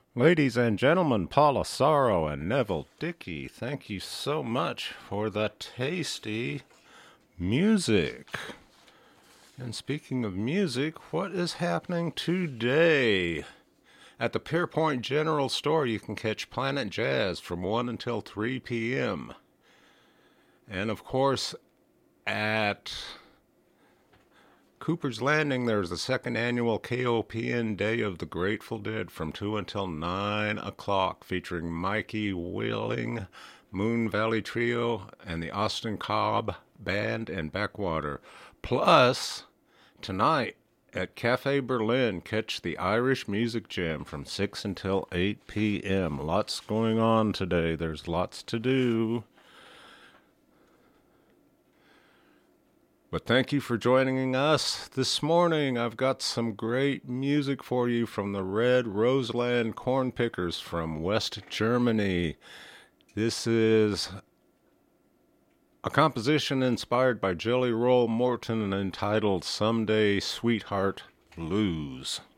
Ladies and gentlemen, Paula Sorrow and Neville Dickey, thank you so much for the tasty music. And speaking of music, what is happening today? At the Pierpoint General Store, you can catch Planet Jazz from 1 until 3 p.m. And of course, at Cooper's Landing, there's the second annual KOPN Day of the Grateful Dead from 2 until 9 o'clock, featuring Mikey Wheeling, Moon Valley Trio, and the Austin Cobb Band and Backwater. Plus, tonight at Cafe Berlin, catch the Irish Music Jam from 6 until 8 p.m. Lots going on today. There's lots to do. But thank you for joining us this morning. I've got some great music for you from the Red Roseland Corn Pickers from West Germany. This is a composition inspired by Jelly Roll Morton and entitled Someday Sweetheart Blues.